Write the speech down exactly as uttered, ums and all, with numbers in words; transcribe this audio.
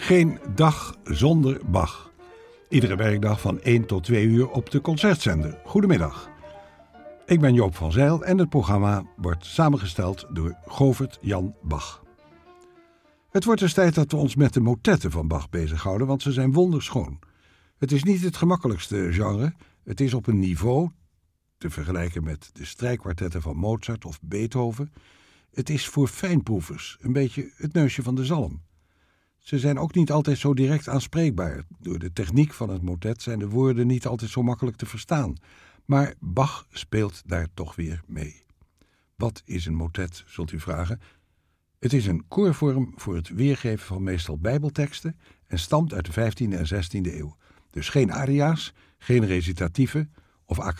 Geen dag zonder Bach. Iedere werkdag van één tot twee uur op de Concertzender. Goedemiddag. Ik ben Joop van Zijl en het programma wordt samengesteld door Govert Jan Bach. Het wordt dus tijd dat we ons met de motetten van Bach bezighouden, want ze zijn wonderschoon. Het is niet het gemakkelijkste genre. Het is op een niveau te vergelijken met de strijkkwartetten van Mozart of Beethoven. Het is voor fijnproevers, een beetje het neusje van de zalm. Ze zijn ook niet altijd zo direct aanspreekbaar. Door de techniek van het motet zijn de woorden niet altijd zo makkelijk te verstaan. Maar Bach speelt daar toch weer mee. Wat is een motet, zult u vragen? Het is een koorvorm voor het weergeven van meestal bijbelteksten en stamt uit de vijftiende en zestiende eeuw. Dus geen aria's, geen recitatieven of a